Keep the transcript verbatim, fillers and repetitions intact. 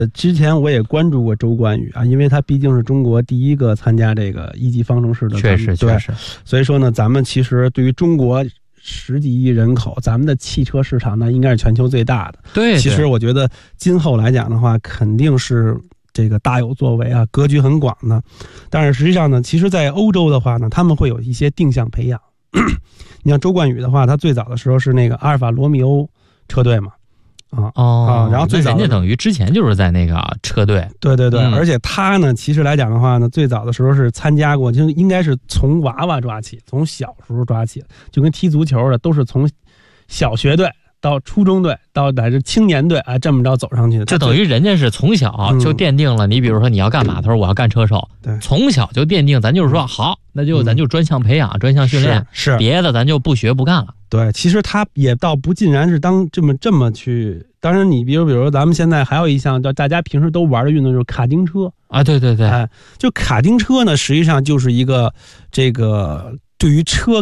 之前我也关注过周冠宇啊，因为他毕竟是中国第一个参加这个一级方程式的， 确实确实。 所以说呢，咱们其实对于中国十几亿人口，咱们的汽车市场呢应该是全球最大的。 对， 其实我觉得今后来讲的话，肯定是这个大有作为啊，格局很广的。但是实际上呢，其实在欧洲的话呢，他们会有一些定向培养。你像周冠宇的话，他最早的时候是那个阿尔法罗密欧车队嘛。啊哦啊，然后最早人家等于之前就是在那个车队， 对对对、 嗯， 而且他呢，其实来讲的话呢，最早的时候是参加过，就应该是从娃娃抓起，从小时候抓起，就跟踢足球的，都是从小学队到初中队到乃至青年队啊，这么着走上去的， 就等于人家是从小就奠定了，嗯、你比如说你要干码头，我要干车手， 对， 从小就奠定，咱就是说好，那就咱就专项培养、嗯、专项训练， 是别的咱就不学不干了。 对，其实他也倒不尽然是当这么这么去。当然，你比如比如咱们现在还有一项叫大家平时都玩的运动，就是卡丁车啊，对对对， 哎，就卡丁车呢，实际上就是一个这个对于车。